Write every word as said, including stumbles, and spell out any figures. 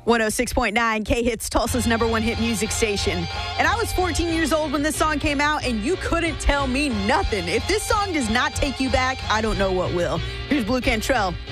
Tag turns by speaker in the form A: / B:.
A: one oh six point nine K-Hits, Tulsa's number one hit music station. And I was fourteen years old when this song came out, and you couldn't tell me nothing. If this song does not take you back, I don't know what will. Here's Blue Cantrell